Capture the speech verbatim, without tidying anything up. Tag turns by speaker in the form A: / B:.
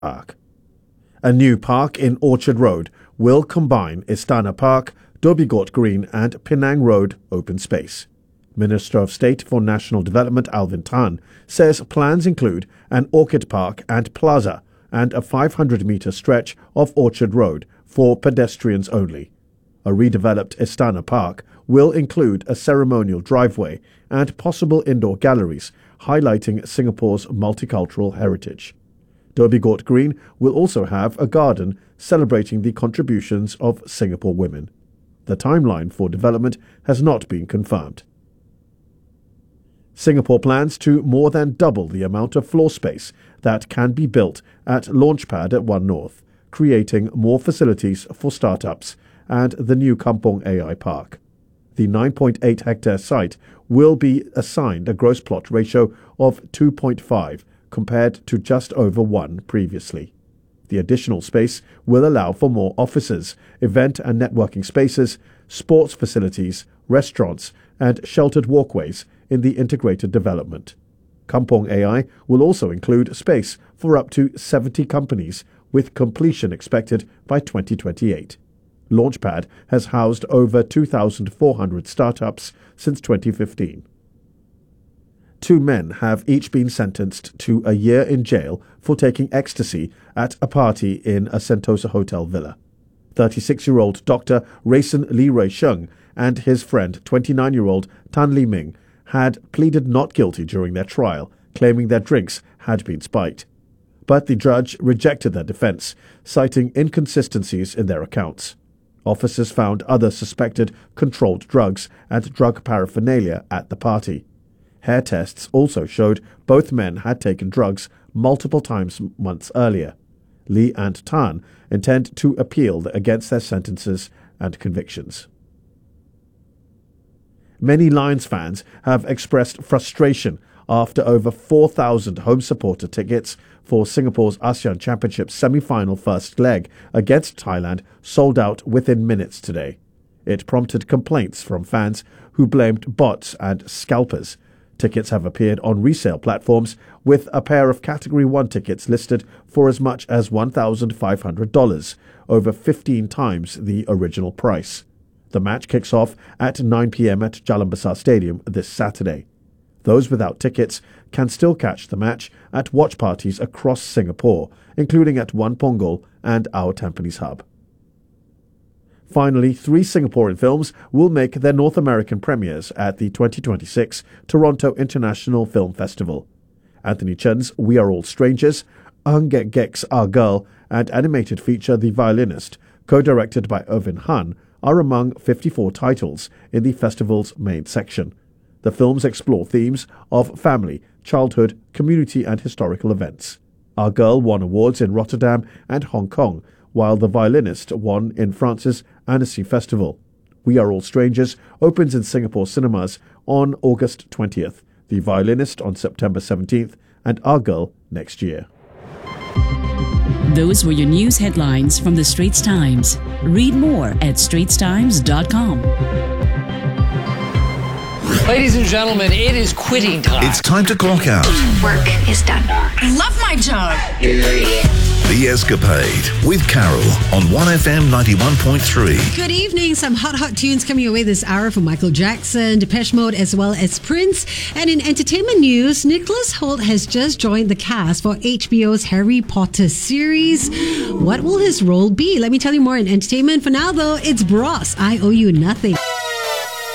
A: Park. A new park in Orchard Road will combine Istana Park, Dhoby Ghaut Green and Penang Road open space. Minister of State for National Development Alvin Tan says plans include an orchid park and plaza and a five hundred metre stretch of Orchard Road for pedestrians only. A redeveloped Istana Park will include a ceremonial driveway and possible indoor galleries highlighting Singapore's multicultural heritage. Dhoby Ghaut Green will also have a garden celebrating the contributions of Singapore women. The timeline for development has not been confirmed. Singapore plans to more than double the amount of floor space that can be built at Launchpad at One North, creating more facilities for startups and the new Kampong A I Park. The nine point eight hectare site will be assigned a gross plot ratio of two point five compared to just over one previously. The additional space will allow for more offices, event and networking spaces, sports facilities, restaurants, and sheltered walkways in the integrated development. Kampong A I will also include space for up to seventy companies, with completion expected by twenty twenty-eight. Launchpad has housed over two thousand four hundred startups since twenty fifteen. Two men have each been sentenced to a year in jail for taking ecstasy at a party in a Sentosa hotel villa. thirty-six-year-old Doctor Rayson Lee Ray Sheng and his friend twenty-nine-year-old Tan Li Ming had pleaded not guilty during their trial, claiming their drinks had been spiked. But the judge rejected their defense, citing inconsistencies in their accounts. Officers found other suspected controlled drugs and drug paraphernalia at the party. Hair tests also showed both men had taken drugs multiple times months earlier. Lee and Tan intend to appeal against their sentences and convictions. Many Lions fans have expressed frustration after over four thousand home supporter tickets for Singapore's ASEAN Championship semi-final first leg against Thailand sold out within minutes today. It prompted complaints from fans who blamed bots and scalpers. Tickets have appeared on resale platforms, with a pair of Category one tickets listed for as much as one thousand five hundred dollars, over fifteen times the original price. The match kicks off at nine p.m. at Jalan Besar Stadium this Saturday. Those without tickets can still catch the match at watch parties across Singapore, including at One Punggol and our Tampines hub. Finally, three Singaporean films will make their North American premieres at the twenty twenty-six Toronto International Film Festival. Anthony Chen's We Are All Strangers, Ang Gek Gek's Our Girl, and animated feature The Violinist, co-directed by Irvin Han, are among fifty-four titles in the festival's main section. The films explore themes of family, childhood, community and historical events. Our Girl won awards in Rotterdam and Hong Kong, while The Violinist won in France's Annecy Festival. We Are All Strangers opens in Singapore cinemas on August twentieth, The Violinist on September seventeenth, and Our Girl next year.
B: Those were your news headlines from the Straits Times. Read more at straits times dot com.
C: Ladies and gentlemen, it is quitting time.
D: It's time to clock out.
E: Work is done.
F: I love my job.
D: The Escapade with Carol on one F M ninety-one point three.
G: Good evening. Some hot, hot tunes coming your way this hour from Michael Jackson, Depeche Mode, as well as Prince. And in entertainment news, Nicholas Hoult has just joined the cast for H B O's Harry Potter series. What will his role be? Let me tell you more in entertainment. For now, though, it's Bros. I Owe You Nothing.